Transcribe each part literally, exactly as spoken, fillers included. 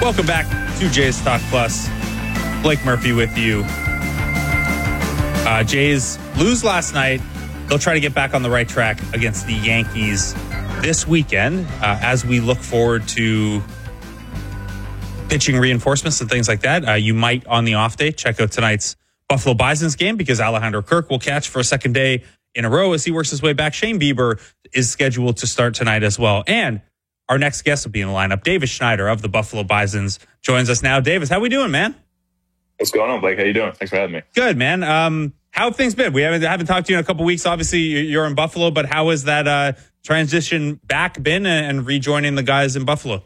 Welcome back to Jays Talk Plus. Blake Murphy with you. Uh, Jays lose last night. They'll try to get back on the right track against the Yankees this weekend uh, as we look forward to pitching reinforcements and things like that. Uh, you might, on the off day, check out tonight's Buffalo Bisons game because Alejandro Kirk will catch for a second day in a row as he works his way back. Shane Bieber is scheduled to start tonight as well. And our next guest will be in the lineup. Davis Schneider of the Buffalo Bisons joins us now. Davis, how we doing, man? What's going on, Blake? How you doing? Thanks for having me. Good, man. Um, how have things been? We haven't haven't talked to you in a couple weeks. Obviously, you're in Buffalo, but how has that uh, transition back been and rejoining the guys in Buffalo?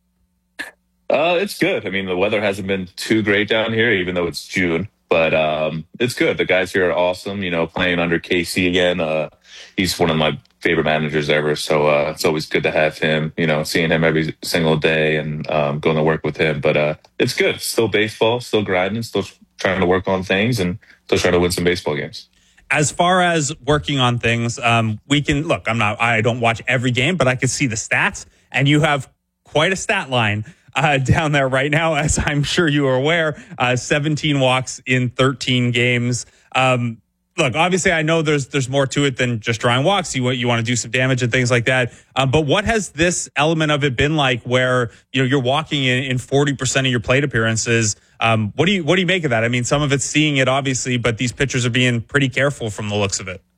Uh, it's good. I mean, the weather hasn't been too great down here, even though it's June. But um, it's good. The guys here are awesome. You know, playing under K C again. Uh, he's one of my favorite managers ever. So uh, it's always good to have him. You know, seeing him every single day and um, going to work with him. But uh, it's good. Still baseball. Still grinding. Still trying to work on things and still trying to win some baseball games. As far as working on things, um, we can look. I'm not. I don't watch every game, but I can see the stats, and you have quite a stat line uh, down there right now, as I'm sure you are aware. Uh, seventeen walks in thirteen games. Um, look, obviously, I know there's there's more to it than just drawing walks. You want you want to do some damage and things like that. Um, but what has this element of it been like, where you know you're walking in, in forty percent of your plate appearances? Um, what do you what do you make of that? I mean, some of it's seeing it, obviously, but these pitchers are being pretty careful from the looks of it.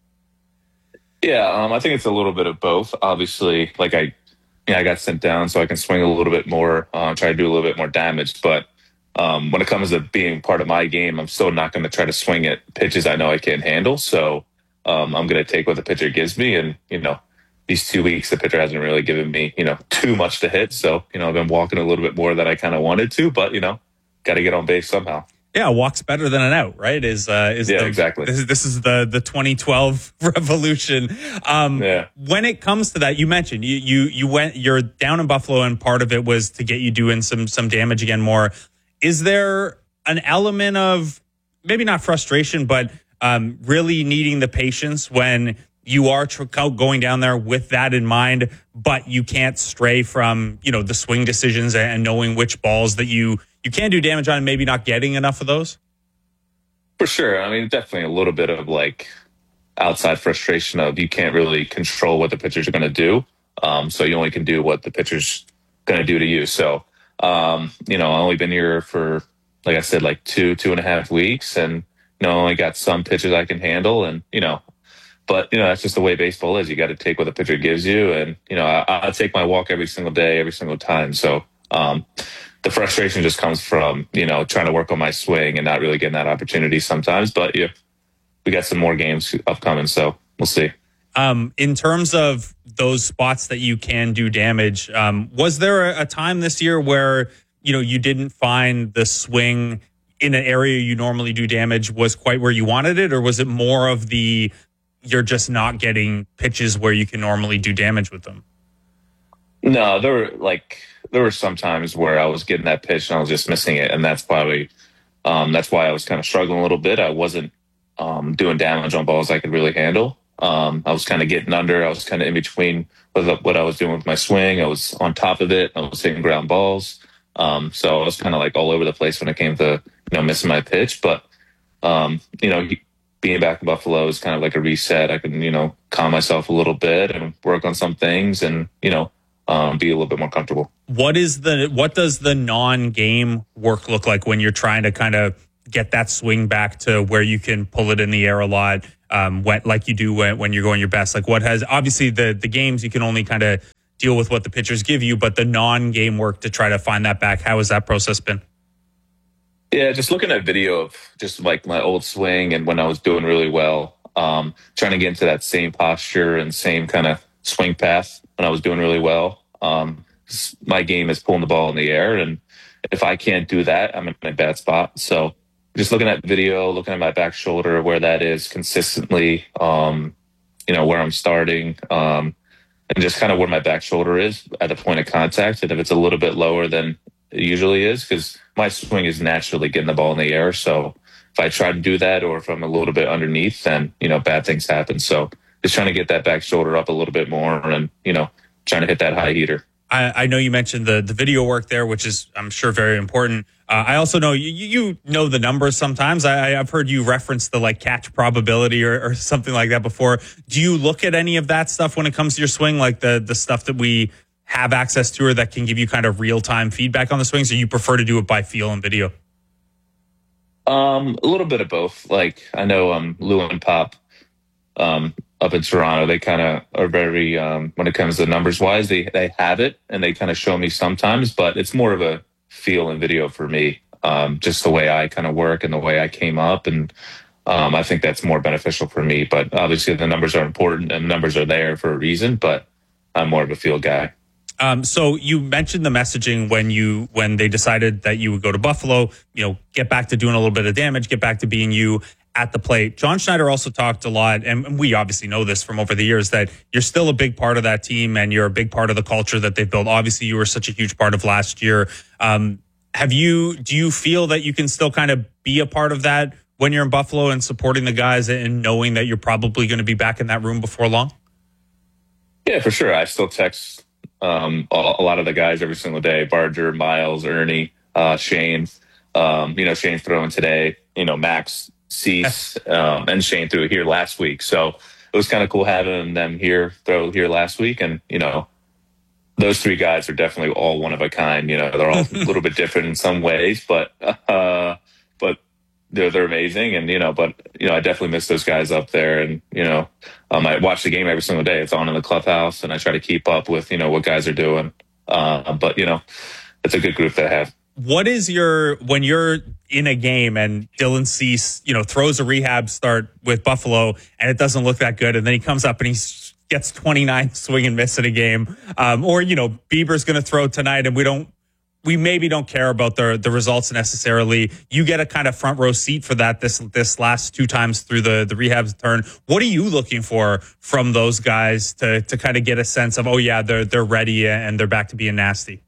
Yeah, um, I think it's a little bit of both. Obviously, like I, yeah, I got sent down, so I can swing a little bit more, uh, try to do a little bit more damage. But um, when it comes to being part of my game, I'm still not going to try to swing at pitches I know I can't handle. So um, I'm going to take what the pitcher gives me, and you know, these two weeks the pitcher hasn't really given me, you know, too much to hit. So you know, I've been walking a little bit more than I kind of wanted to, but you know. Got to get on base somehow. Yeah, a walk's better than an out, right? Is uh, is yeah, the, exactly. This is, this is the the twenty twelve revolution. Um, yeah. When it comes to that, you mentioned you you you went you're down in Buffalo, and part of it was to get you doing some some damage again more. Is there an element of maybe not frustration, but um, really needing the patience when you are tr- going down there with that in mind, but you can't stray from you know the swing decisions and knowing which balls that you. You can do damage on and maybe not getting enough of those? For sure. I mean, definitely a little bit of like outside frustration of you can't really control what the pitchers are going to do. Um, so you only can do what the pitcher's going to do to you. So, um, you know, I've only been here for, like I said, like two, two and a half weeks and, you know, only got some pitches I can handle and, you know, but, you know, that's just the way baseball is. You got to take what the pitcher gives you. And, you know, I, I take my walk every single day, every single time. So, um, the frustration just comes from, you know, trying to work on my swing and not really getting that opportunity sometimes. But yeah, we got some more games upcoming, so we'll see. Um, in terms of those spots that you can do damage, um, was there a, a time this year where, you know, you didn't find the swing in an area you normally do damage was quite where you wanted it? Or was it more of the, you're just not getting pitches where you can normally do damage with them? No, there were like... There were some times where I was getting that pitch and I was just missing it. And that's probably, um, that's why I was kind of struggling a little bit. I wasn't um, doing damage on balls I could really handle. Um, I was kind of getting under. I was kind of in between what, what I was doing with my swing. I was on top of it. I was hitting ground balls. Um, so I was kind of like all over the place when it came to, you know, missing my pitch. But, um, you know, being back in Buffalo is kind of like a reset. I can, you know, calm myself a little bit and work on some things and, you know, Um, be a little bit more comfortable. What is the what does the non-game work look like when you're trying to kind of get that swing back to where you can pull it in the air a lot, um, when, like you do when, when you're going your best? Like what has obviously the the games you can only kind of deal with what the pitchers give you, but the non-game work to try to find that back. How has that process been? Yeah, just looking at video of just like my old swing and when I was doing really well, um, trying to get into that same posture and same kind of swing path when I was doing really well. Um, my game is pulling the ball in the air, and if I can't do that, I'm in a bad spot. So just looking at video, looking at my back shoulder, where that is consistently, um, you know, where I'm starting, um, and just kind of where my back shoulder is at the point of contact. And if it's a little bit lower than it usually is, because my swing is naturally getting the ball in the air. So if I try to do that, or if I'm a little bit underneath, then, you know, bad things happen. So just trying to get that back shoulder up a little bit more and, you know, trying to hit that high heater. I, I know you mentioned the the video work there, which is, I'm sure, very important. Uh, I also know you, you know the numbers sometimes. I, I've heard you reference the like catch probability or, or something like that before. Do you look at any of that stuff when it comes to your swing, like the the stuff that we have access to or that can give you kind of real time feedback on the swings, or you prefer to do it by feel and video? Um, a little bit of both. Like I know um, Lou and Pop um, up in Toronto, they kind of are very um, when it comes to numbers wise, they they have it and they kind of show me sometimes, but it's more of a feel and video for me. Um, just the way I kind of work and the way I came up, and um, I think that's more beneficial for me. But obviously, the numbers are important and numbers are there for a reason. But I'm more of a feel guy. Um, so you mentioned the messaging when you when they decided that you would go to Buffalo, you know, get back to doing a little bit of damage, get back to being you at the plate. John Schneider also talked a lot, and we obviously know this from over the years, that you're still a big part of that team and you're a big part of the culture that they've built. Obviously, you were such a huge part of last year. Um, have you, do you feel that you can still kind of be a part of that when you're in Buffalo and supporting the guys and knowing that you're probably going to be back in that room before long? Yeah, for sure. I still text um, a, a lot of the guys every single day: Barger, Miles, Ernie, uh, Shane. Um, you know, Shane throwing today. You know, Max, Cease, um, and Shane threw here last week. So it was kind of cool having them here throw here last week. And you know, those three guys are definitely all one of a kind. You know, they're all a little bit different in some ways, but uh, but they're they're amazing. And you know, but you know, I definitely miss those guys up there. And you know, um, I watch the game every single day. It's on in the clubhouse, and I try to keep up with you know what guys are doing. Uh, but you know, it's a good group to have. What is your, when you're in a game and Dylan Cease, you know, throws a rehab start with Buffalo and it doesn't look that good, and then he comes up and he gets twenty-nine swing and miss in a game, um, or, you know, Bieber's going to throw tonight and we don't, we maybe don't care about the the results necessarily. You get a kind of front row seat for that this this last two times through the the rehabs turn. What are you looking for from those guys to to kind of get a sense of, oh yeah, they're they're ready and they're back to being nasty?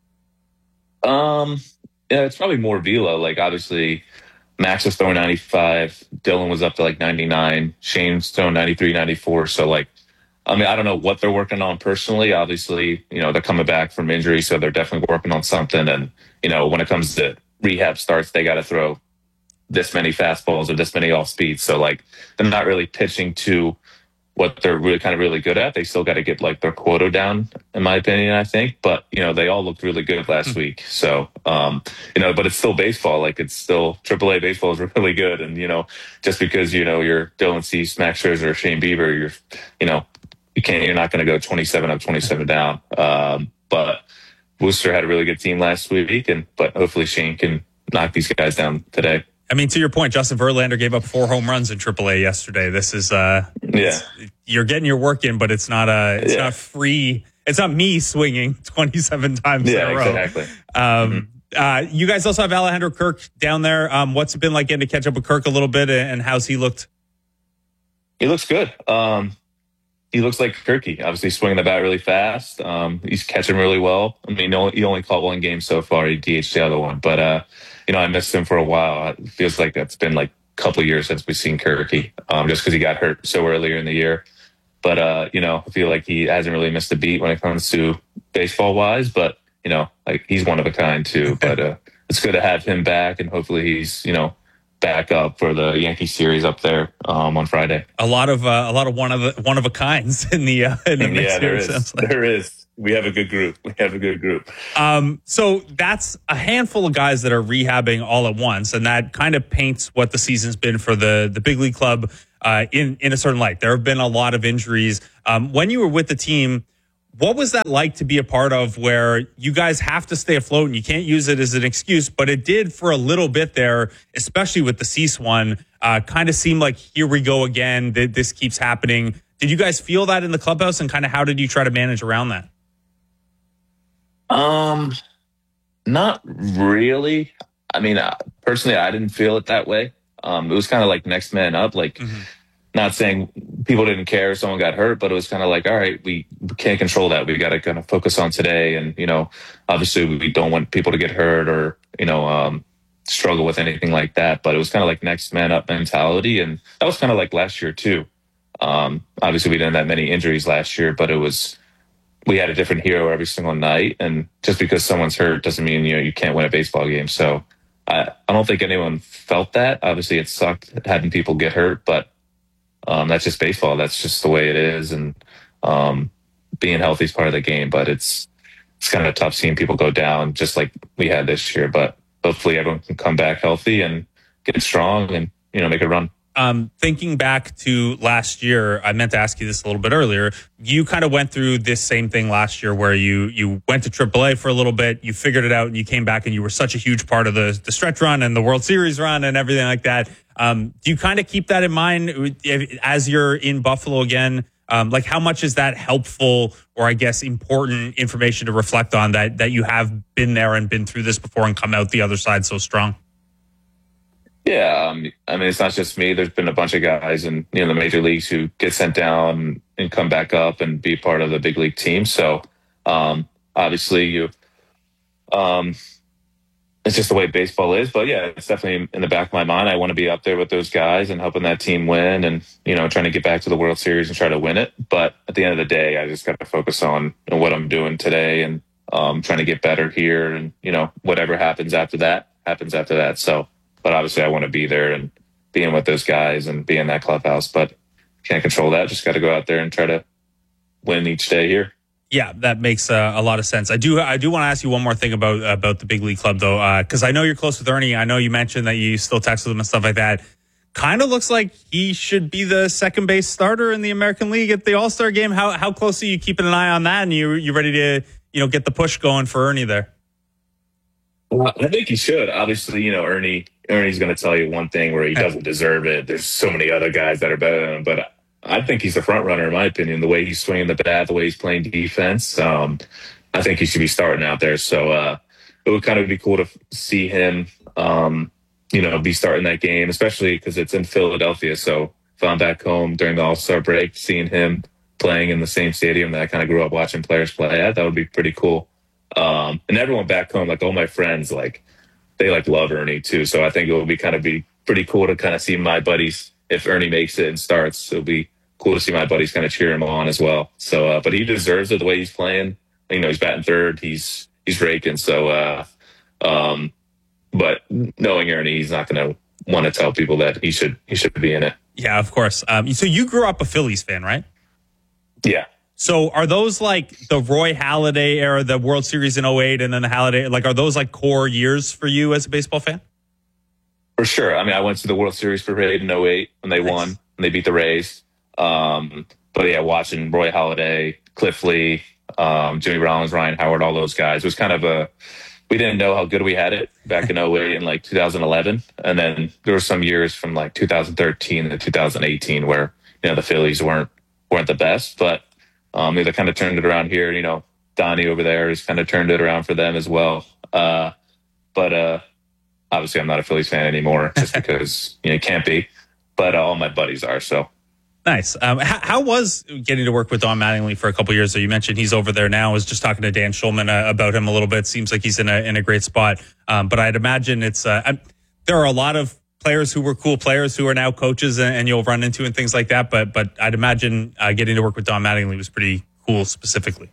Um, yeah, it's probably more velo. Like obviously, Max was throwing ninety-five, Dylan was up to like ninety-nine, Shane's throwing ninety-three, ninety-four. So like, I mean, I don't know what they're working on personally. Obviously, you know, they're coming back from injury, so they're definitely working on something. And you know, when it comes to rehab starts, they got to throw this many fastballs or this many off speeds. So like, they're not really pitching to what they're really kind of really good at. They still got to get like their quota down, in my opinion, I think. But, you know, they all looked really good last mm-hmm. week. So, um, you know, but it's still baseball. Like it's still triple A baseball is really good. And, you know, just because, you know, you're Dylan Cease, Max Scherzer, or Shane Bieber, you're, you know, you can't, you're not going to go twenty-seven up, twenty-seven down. Um, but Worcester had a really good team last week. And, but hopefully Shane can knock these guys down today. I mean, to your point, Justin Verlander gave up four home runs in triple A yesterday. This is, uh, yeah, you're getting your work in, but it's not a, it's yeah. not free. It's not me swinging twenty-seven times yeah, in a row. Exactly. Um, mm-hmm. uh, you guys also have Alejandro Kirk down there. Um, what's it been like getting to catch up with Kirk a little bit, and how's he looked? He looks good. Um, he looks like Kirky, obviously swinging the bat really fast. Um, he's catching really well. I mean, he only caught one game so far. He D H'd the other one, but, uh, you know, I missed him for a while. It feels like it's been like a couple of years since we've seen Kirky, um, just because he got hurt so earlier in the year. But, uh, you know, I feel like he hasn't really missed a beat when it comes to baseball-wise. But, you know, like he's one of a kind, too. But uh, it's good to have him back, and hopefully he's, you know, back up for the Yankee series up there um, on Friday. A lot of uh, a lot of one of the, one of a kinds in the uh, in the yeah, mix there here, is. like. There is. We have a good group. We have a good group. Um, so that's a handful of guys that are rehabbing all at once, and that kind of paints what the season's been for the the big league club uh, in in a certain light. There have been a lot of injuries. Um, when you were with the team, what was that like to be a part of, where you guys have to stay afloat and you can't use it as an excuse, but it did for a little bit there, especially with the Cease one, uh, kind of seemed like here we go again. This keeps happening. Did you guys feel that in the clubhouse, and kind of how did you try to manage around that? Um, not really. I mean, uh, personally, I didn't feel it that way. Um, it was kind of like next man up. Like, mm-hmm. not saying people didn't care, someone got hurt, but it was kind of like, all right, we can't control that. We got to kind of focus on today. And, you know, obviously we don't want people to get hurt or, you know, um, struggle with anything like that. But it was kind of like next man up mentality. And that was kind of like last year too. Um, obviously we didn't have that many injuries last year, but it was, we had a different hero every single night. And just because someone's hurt doesn't mean, you know, you can't win a baseball game. So I, I don't think anyone felt that. Obviously, it sucked having people get hurt, but um, that's just baseball. That's just the way it is. And um, being healthy is part of the game, but it's it's kind of tough seeing people go down just like we had this year. But hopefully everyone can come back healthy and get strong and, you know, make a run. Um, thinking back to last year, I meant to ask you this a little bit earlier. You kind of went through this same thing last year where you you went to triple A for a little bit, you figured it out, and you came back, and you were such a huge part of the, the stretch run and the World Series run and everything like that. Um, do you kind of keep that in mind as you're in Buffalo again? Um, like, how much is that helpful or, I guess, important information to reflect on that that you have been there and been through this before and come out the other side so strong? Yeah, um, I mean, it's not just me. There's been a bunch of guys in, you know, the major leagues who get sent down and come back up and be part of the big league team. So um, obviously, you, um, it's just the way baseball is. But yeah, it's definitely in the back of my mind. I want to be up there with those guys and helping that team win, and, you know, trying to get back to the World Series and try to win it. But at the end of the day, I just got to focus on, you know, what I'm doing today and um, trying to get better here. And, you know, whatever happens after that happens after that. So. But obviously, I want to be there and being with those guys and be in that clubhouse. But can't control that. Just got to go out there and try to win each day here. Yeah, that makes uh, a lot of sense. I do. I do want to ask you one more thing about about the big league club, though, because uh, I know you're close with Ernie. I know you mentioned that you still text with him and stuff like that. Kind of looks like he should be the second base starter in the American League at the All Star game. How how close are you keeping an eye on that? And you you ready to you know get the push going for Ernie there? Well, I think he should. Obviously, you know, Ernie. Ernie's going to tell you one thing where he doesn't deserve it. There's so many other guys that are better than him, but I think he's the front runner in my opinion. The way he's swinging the bat, the way he's playing defense, um, I think he should be starting out there. So uh, it would kind of be cool to see him, um, you know, be starting that game, especially because it's in Philadelphia. So if I'm back home during the All-Star break, seeing him playing in the same stadium that I kind of grew up watching players play at, that would be pretty cool. Um, and everyone back home, like all my friends, like. They like love Ernie too, so I think it will be kind of be pretty cool to kind of see my buddies if Ernie makes it and starts. It'll be cool to see my buddies kind of cheer him on as well. So, uh, but he deserves it the way he's playing. You know, he's batting third, he's he's raking. So, uh, um, but knowing Ernie, he's not going to want to tell people that he should he should be in it. Yeah, of course. Um, so you grew up a Phillies fan, right? Yeah. So are those like the Roy Halladay era, the World Series in oh eight, and then the Halladay, like are those like core years for you as a baseball fan? For sure. I mean, I went to the World Series parade in oh eight when they nice. won and they beat the Rays. Um, but yeah, watching Roy Halladay, Cliff Lee, um, Jimmy Rollins, Ryan Howard, all those guys, it was kind of a, we didn't know how good we had it back in oh eight and like two thousand eleven. And then there were some years from like two thousand thirteen to two thousand eighteen where, you know, the Phillies weren't, weren't the best, but Um, they kind of turned it around here. You know, Donnie over there has kind of turned it around for them as well. Uh, but uh, obviously, I'm not a Phillies fan anymore just because you know it can't be. But uh, all my buddies are. So nice. Um, how, how was getting to work with Don Mattingly for a couple of years? So you mentioned he's over there now. I was just talking to Dan Schulman uh, about him a little bit. Seems like he's in a in a great spot. Um, but I'd imagine it's uh, I, there are a lot of players who were cool players who are now coaches and, and you'll run into and things like that. But but I'd imagine uh, getting to work with Don Mattingly was pretty cool specifically.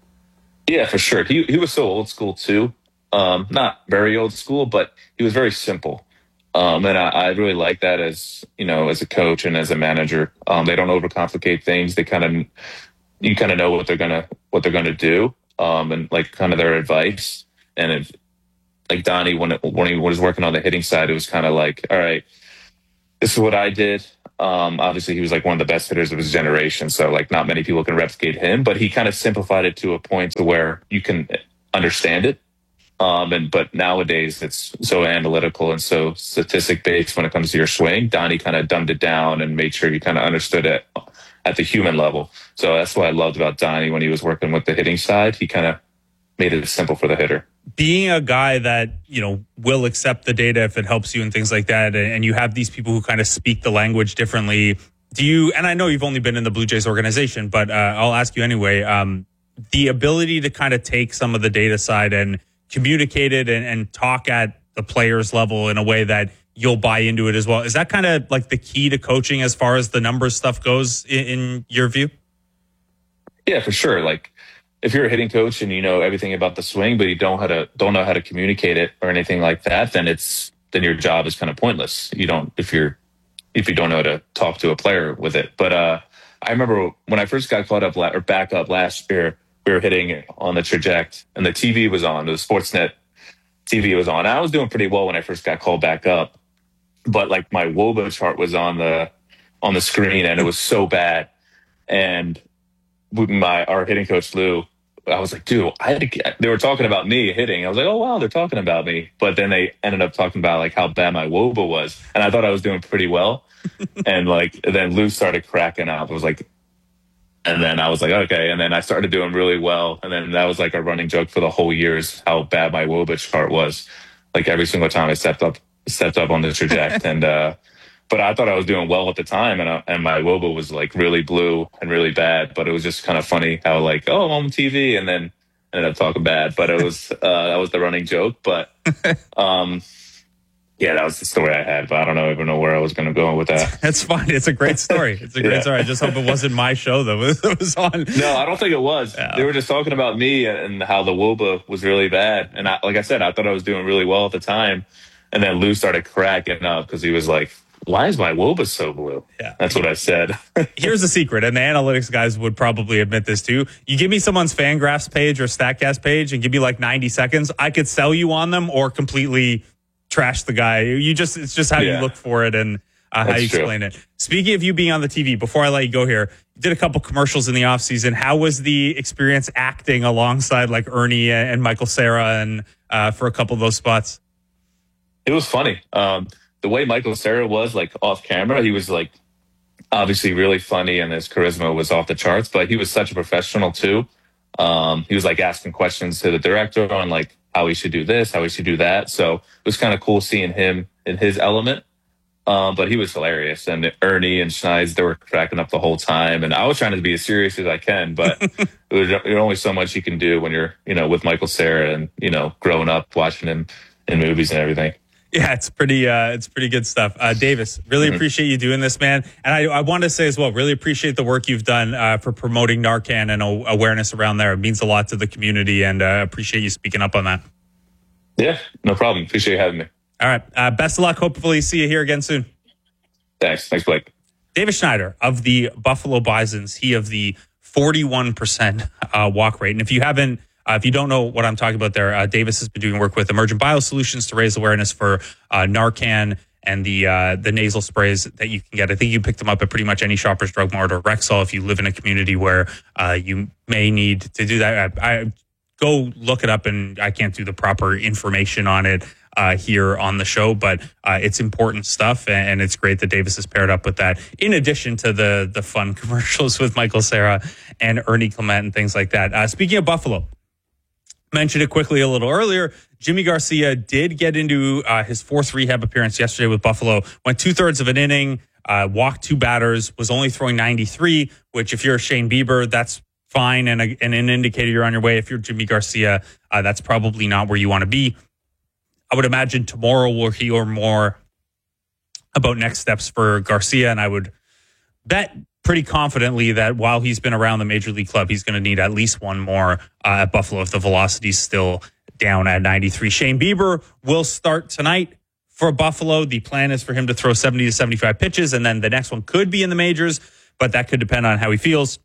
Yeah, for sure. He he was so old school too. Um, not very old school, but he was very simple. Um, and I, I really like that as, you know, as a coach and as a manager. Um, they don't overcomplicate things. They kind of, you kind of know what they're going to, what they're going to do. Um, and like kind of their advice. And if, like Donnie, when, it, when he was working on the hitting side, it was kind of like, all right, this is what I did. Um, obviously he was like one of the best hitters of his generation. So like not many people can replicate him, but he kind of simplified it to a point to where you can understand it. Um, and, but nowadays it's so analytical and so statistic based when it comes to your swing. Donnie kind of dumbed it down and made sure you kind of understood it at the human level. So that's what I loved about Donnie when he was working with the hitting side. He kind of made it simple for the hitter. Being a guy that, you know, will accept the data if it helps you and things like that, and you have these people who kind of speak the language differently, do you, and I know you've only been in the Blue Jays organization, but uh, I'll ask you anyway, um, the ability to kind of take some of the data side and communicate it and, and talk at the players level in a way that you'll buy into it as well. Is that kind of like the key to coaching as far as the numbers stuff goes in, in your view? Yeah, for sure. Like, if you're a hitting coach and you know everything about the swing, but you don't how to don't know how to communicate it or anything like that, then it's then your job is kind of pointless. You don't if you're if you don't know how to talk to a player with it. But uh, I remember when I first got caught up la- or back up last year, we were hitting on the traject and the T V was on. The Sportsnet T V was on. I was doing pretty well when I first got called back up, but like my WOBA chart was on the on the screen and it was so bad. And my our hitting coach Lou, I was like, dude, I had to get, they were talking about me hitting. I was like, oh wow, they're talking about me. But then they ended up talking about like how bad my WOBA was, and I thought I was doing pretty well. And like then Lou started cracking up. I was like, and then I was like, okay. And then I started doing really well. And then that was like a running joke for the whole year is how bad my WOBA chart was. Like every single time I stepped up, stepped up on the trajectory. and, uh, but I thought I was doing well at the time. And, uh, and my WOBA was like really blue and really bad. But it was just kind of funny how like, oh, I'm on T V. And then ended up talking bad. But it was, uh, that was the running joke. But, um, yeah, that was the story I had, but I don't know, even know where I was going to go with that. That's fine. It's a great story. It's a great yeah. story. I just hope it wasn't my show that was, that was on. No, I don't think it was. Yeah. They were just talking about me and how the WOBA was really bad. And I, like I said, I thought I was doing really well at the time. And then Lou started cracking up because he was like, why is my WOBA so blue? Yeah. That's what I said. Here's the secret, and the analytics guys would probably admit this too. You give me someone's Fangraphs page or StatCast page and give me like ninety seconds, I could sell you on them or completely trash the guy. You just it's just how yeah. you look for it and uh, how you explain true. it. Speaking of you being on the T V, before I let you go here, you did a couple commercials in the off season. How was the experience acting alongside like Ernie and Michael Cera and uh, for a couple of those spots? It was funny. Um, the way Michael Cera was like off camera, he was like obviously really funny and his charisma was off the charts, but he was such a professional too. Um, he was like asking questions to the director on like how we should do this, how we should do that. So it was kind of cool seeing him in his element. Um, but he was hilarious. And Ernie and Schneid, they were cracking up the whole time. And I was trying to be as serious as I can, but there's only so much you can do when you're, you know, with Michael Cera and, you know, growing up watching him in movies and everything. Yeah, it's pretty, uh, it's pretty good stuff. Uh, Davis, really mm-hmm. appreciate you doing this, man. And I, I want to say as well, really appreciate the work you've done uh, for promoting Narcan and uh, awareness around there. It means a lot to the community, and uh, appreciate you speaking up on that. Yeah, no problem. Appreciate you having me. All right. Uh, best of luck. Hopefully see you here again soon. Thanks. Thanks, Blake. Davis Schneider of the Buffalo Bisons, he of the forty-one percent uh, walk rate. And if you haven't, uh, if you don't know what I'm talking about there, uh, Davis has been doing work with Emergent Biosolutions to raise awareness for uh, Narcan and the uh, the nasal sprays that you can get. I think you picked them up at pretty much any Shoppers Drug Mart or Rexall if you live in a community where uh, you may need to do that. I, I Go look it up, and I can't do the proper information on it uh, here on the show, but uh, it's important stuff, and it's great that Davis is paired up with that, in addition to the the fun commercials with Michael Cera and Ernie Clement and things like that. Uh, speaking of Buffalo, mentioned it quickly a little earlier, Jimmy Garcia did get into uh, his fourth rehab appearance yesterday with Buffalo, went two-thirds of an inning, uh, walked two batters, was only throwing ninety-three, which if you're Shane Bieber, that's fine and, a, and an indicator you're on your way. If you're Jimmy Garcia, uh, that's probably not where you want to be. I would imagine tomorrow we'll hear more about next steps for Garcia, and I would bet pretty confidently that while he's been around the Major League club, he's going to need at least one more uh, at Buffalo if the velocity's still down at ninety-three. Shane Bieber will start tonight for Buffalo. The plan is for him to throw seventy to seventy-five pitches, and then the next one could be in the majors, but that could depend on how he feels,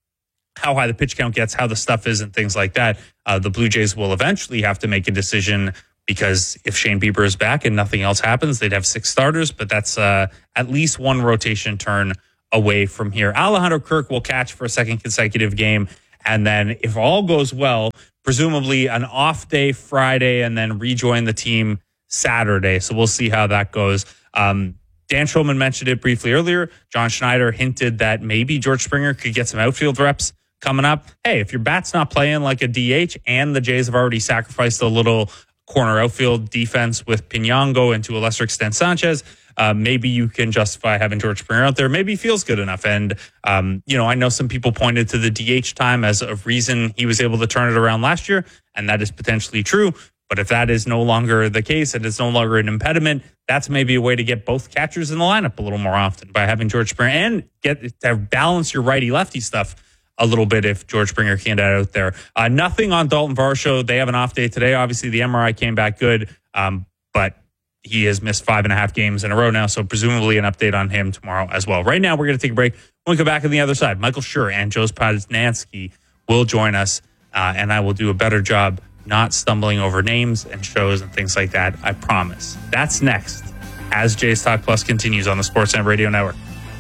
how high the pitch count gets, how the stuff is, and things like that. Uh, the Blue Jays will eventually have to make a decision, because if Shane Bieber is back and nothing else happens, they'd have six starters, but that's uh, at least one rotation turn away from here. Alejandro Kirk will catch for a second consecutive game, and then if all goes well, presumably an off day Friday, and then rejoin the team Saturday. So we'll see how that goes. Um, Dan Schulman mentioned it briefly earlier. John Schneider hinted that maybe George Springer could get some outfield reps coming up. Hey, if your bat's not playing like a D H, and the Jays have already sacrificed a little corner outfield defense with Pinango and to a lesser extent Sanchez, uh, maybe you can justify having George Springer out there. Maybe he feels good enough. And, um, you know, I know some people pointed to the D H time as a reason he was able to turn it around last year, and that is potentially true. But if that is no longer the case and it's no longer an impediment, that's maybe a way to get both catchers in the lineup a little more often by having George Springer and get to balance your righty-lefty stuff a little bit if George Springer can't get out there. Uh, nothing on Dalton Varsho. They have an off day today. Obviously, the M R I came back good, um, but he has missed five and a half games in a row now, so presumably an update on him tomorrow as well. Right now, we're going to take a break. When we come back on the other side, Michael Schur and Joe Poznansky will join us, uh, and I will do a better job not stumbling over names and shows and things like that. I promise. That's next as Jays Talk Plus continues on the Sportsnet Radio Network.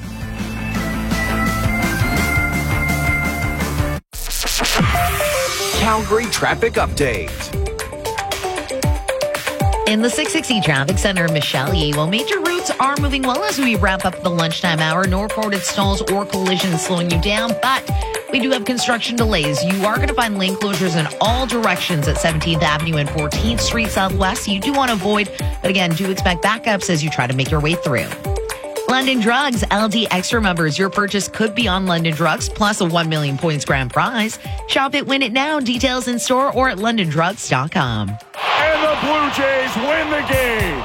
Calgary traffic update. In the six sixty Traffic Center, Michelle Yeo, major routes are moving well as we wrap up the lunchtime hour. No reported stalls or collisions slowing you down, but we do have construction delays. You are going to find lane closures in all directions at seventeenth Avenue and fourteenth Street Southwest. You do want to avoid, but again, do expect backups as you try to make your way through. London Drugs, L D Extra members. Your purchase could be on London Drugs, plus a one million points grand prize. Shop it, win it now. Details in store or at london drugs dot com. And the Blue Jays win the game.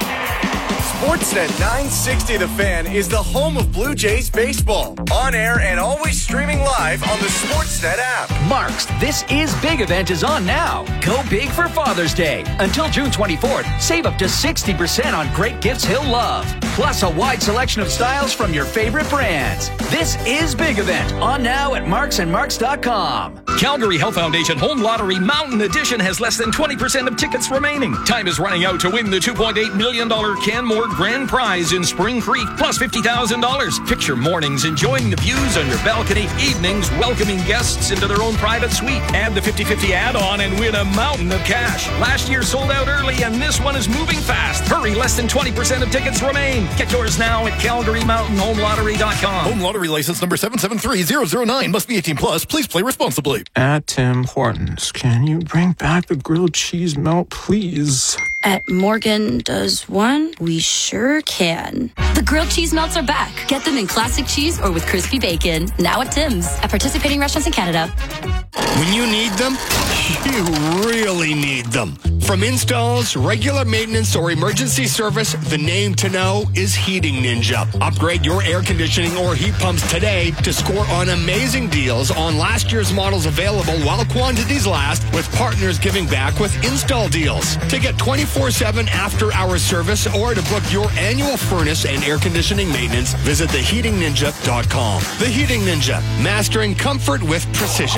Sportsnet nine sixty The Fan is the home of Blue Jays baseball. On air and always streaming live on the Sportsnet app. Mark's This Is Big event is on now. Go big for Father's Day. Until June twenty-fourth, save up to sixty percent on great gifts he'll love. Plus a wide selection of styles from your favorite brands. This Is Big event on now at marks and marks dot com. Calgary Health Foundation Home Lottery Mountain Edition has less than twenty percent of tickets remaining. Time is running out to win the two point eight million dollars Canmore Grand Prize in Spring Creek, plus fifty thousand dollars. Picture mornings enjoying the views on your balcony, evenings welcoming guests into their own private suite. Add the fifty-fifty add-on and win a mountain of cash. Last year sold out early, and this one is moving fast. Hurry, less than twenty percent of tickets remain. Get yours now at calgary mountain home lottery dot com. Home Lottery license number seven seven three zero zero nine. Must be eighteen plus. Please play responsibly. At Tim Hortons, can you bring back the grilled cheese melt, please? At Morgan Does One, we sure can. The grilled cheese melts are back. Get them in classic cheese or with crispy bacon. Now at Tim's. At participating restaurants in Canada. When you need them, you really need them. From installs, regular maintenance, or emergency service, the name to know is Heating Ninja. Upgrade your air conditioning or heat pumps today to score on amazing deals on last year's models available while quantities last, with partners giving back with install deals. To get twenty-four seven after-hour service or to book your annual furnace and air conditioning maintenance, visit the heating ninja dot com. The Heating Ninja, mastering comfort with precision.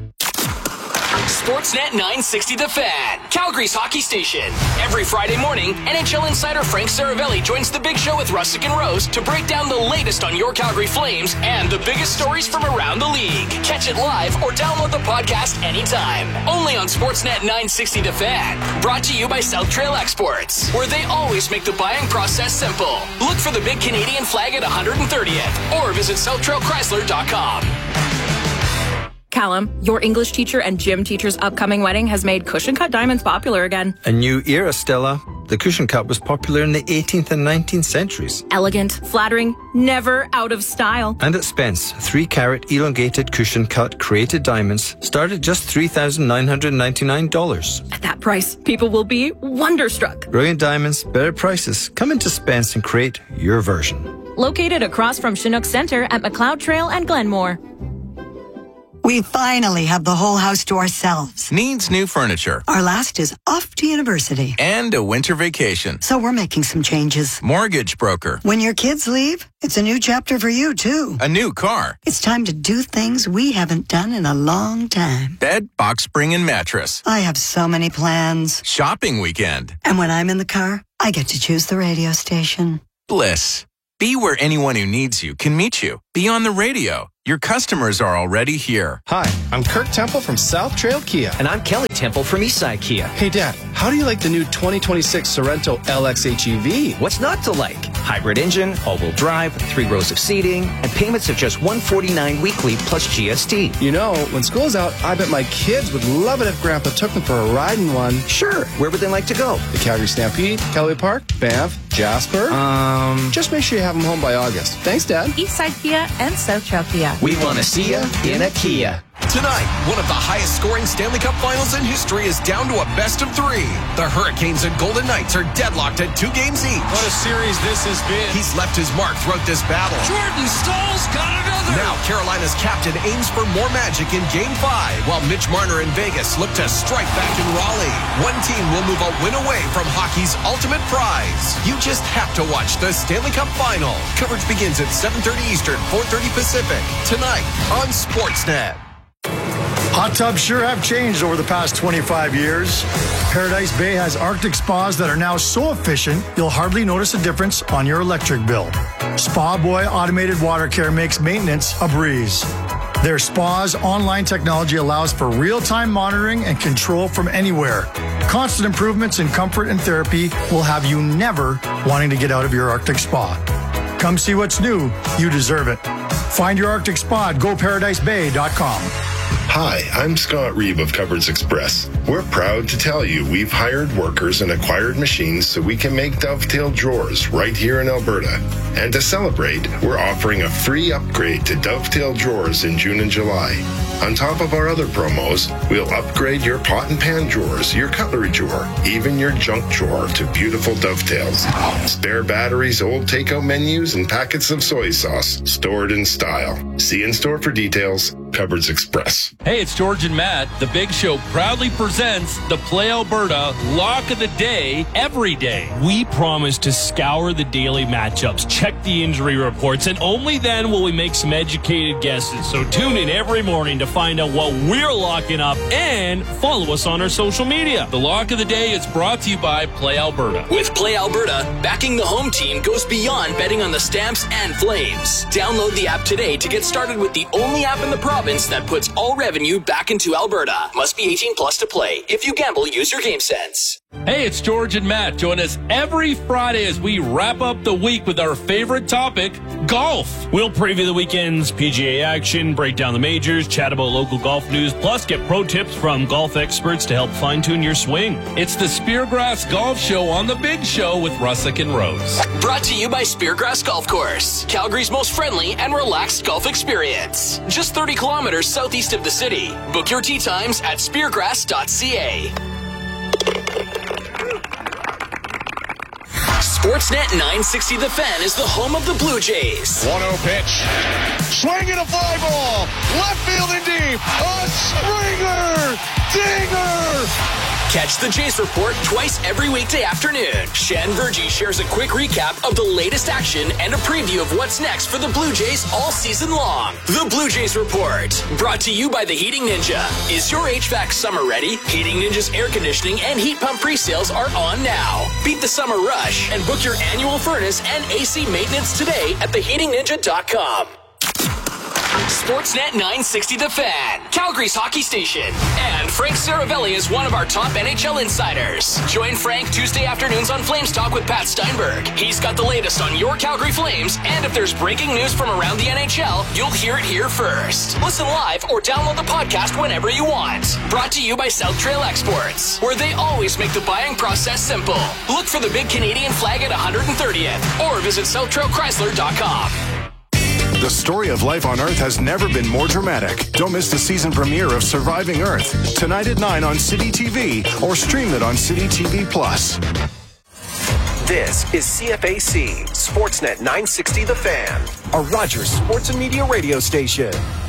Sportsnet nine sixty The Fan, Calgary's hockey station. Every Friday morning, N H L insider Frank Saravelli joins the Big Show with Russick and Rose to break down the latest on your Calgary Flames and the biggest stories from around the league. Catch it live or download the podcast anytime. Only on Sportsnet nine sixty The Fan. Brought to you by South Trail Exports, where they always make the buying process simple. Look for the big Canadian flag at one hundred thirtieth or visit south trail chrysler dot com. Callum, your English teacher and gym teacher's upcoming wedding has made cushion cut diamonds popular again. A new era, Stella. The cushion cut was popular in the eighteenth and nineteenth centuries. Elegant, flattering, never out of style. And at Spence, three carat elongated cushion cut created diamonds start at just three thousand nine hundred ninety-nine dollars. At that price, people will be wonderstruck. Brilliant diamonds, better prices. Come into Spence and create your version. Located across from Chinook Center at McLeod Trail and Glenmore. We finally have the whole house to ourselves. Needs new furniture. Our last is off to university. And a winter vacation. So we're making some changes. Mortgage broker. When your kids leave, it's a new chapter for you, too. A new car. It's time to do things we haven't done in a long time. Bed, box spring, and mattress. I have so many plans. Shopping weekend. And when I'm in the car, I get to choose the radio station. Bliss. Be where anyone who needs you can meet you. Be on the radio. Your customers are already here. Hi, I'm Kirk Temple from South Trail Kia. And I'm Kelly Temple from Eastside Kia. Hey, Dad, how do you like the new twenty twenty-six Sorrento L X H E V? What's not to like? Hybrid engine, all-wheel drive, three rows of seating, and payments of just one hundred forty-nine dollars weekly plus G S T. You know, when school's out, I bet my kids would love it if Grandpa took them for a ride in one. Sure. Where would they like to go? The Calgary Stampede, Kelly Park, Banff, Jasper. Um, Just make sure you have them home by August. Thanks, Dad. Eastside Kia and South Trail Kia. We want to see you in a Kia. Tonight, one of the highest scoring Stanley Cup finals in history is down to a best of three. The Hurricanes and Golden Knights are deadlocked at two games each. What a series this has been. He's left his mark throughout this battle. Jordan Staal's got another. Now Carolina's captain aims for more magic in Game five, while Mitch Marner in Vegas look to strike back in Raleigh. One team will move a win away from hockey's ultimate prize. You just have to watch the Stanley Cup Final. Coverage begins at seven thirty Eastern, four thirty Pacific, tonight on Sportsnet. Hot tubs sure have changed over the past twenty-five years. Paradise Bay has Arctic spas that are now so efficient, you'll hardly notice a difference on your electric bill. Spa Boy Automated Water Care makes maintenance a breeze. Their spa's online technology allows for real-time monitoring and control from anywhere. Constant improvements in comfort and therapy will have you never wanting to get out of your Arctic spa. Come see what's new. You deserve it. Find your Arctic spa at go paradise bay dot com. Hi, I'm Scott Reeve of Cupboards Express. We're proud to tell you we've hired workers and acquired machines so we can make dovetail drawers right here in Alberta. And to celebrate, we're offering a free upgrade to dovetail drawers in June and July. On top of our other promos, we'll upgrade your pot and pan drawers, your cutlery drawer, even your junk drawer to beautiful dovetails. Spare batteries, old takeout menus, and packets of soy sauce stored in style. See in store for details. Cupboards Express. Hey, it's George and Matt. The Big Show proudly presents the Play Alberta Lock of the Day every day. We promise to scour the daily matchups, check the injury reports, and only then will we make some educated guesses. So tune in every morning to find out what we're locking up and follow us on our social media. The Lock of the Day is brought to you by Play Alberta. With Play Alberta, backing the home team goes beyond betting on the Stamps and Flames. Download the app today to get started with the only app in the province that puts all revenue back into Alberta. Must be eighteen plus to play. If you gamble, use your game sense. Hey, it's George and Matt. Join us every Friday as we wrap up the week with our favorite topic, golf. We'll preview the weekend's P G A action, break down the majors, chat about local golf news, plus get pro tips from golf experts to help fine-tune your swing. It's the Speargrass Golf Show on The Big Show with Russick and Rose. Brought to you by Speargrass Golf Course, Calgary's most friendly and relaxed golf experience. Just thirty kilometers southeast of the city. Book your tee times at speargrass dot c a. Sportsnet nine sixty The Fan is the home of the Blue Jays. one oh pitch. Swinging a fly ball. Left field and deep. A Springer. Dinger. Catch the Jays Report twice every weekday afternoon. Shan Virgie shares a quick recap of the latest action and a preview of what's next for the Blue Jays all season long. The Blue Jays Report, brought to you by the Heating Ninja. Is your H V A C summer ready? Heating Ninja's air conditioning and heat pump pre-sales are on now. Beat the summer rush and book your annual furnace and A C maintenance today at the heating ninja dot com. Sportsnet nine sixty The Fan, Calgary's hockey station. And Frank Saravelli is one of our top N H L insiders. Join Frank Tuesday afternoons on Flames Talk with Pat Steinberg. He's got the latest on your Calgary Flames, and if there's breaking news from around the N H L, you'll hear it here first. Listen live or download the podcast whenever you want. Brought to you by South Trail Exports, where they always make the buying process simple. Look for the big Canadian flag at one hundred thirtieth or visit south trail chrysler dot com. The story of life on Earth has never been more dramatic. Don't miss the season premiere of Surviving Earth, tonight at nine on City T V, or stream it on City T V Plus. This is C F A C, Sportsnet nine sixty The Fan, a Rogers Sports and Media radio station.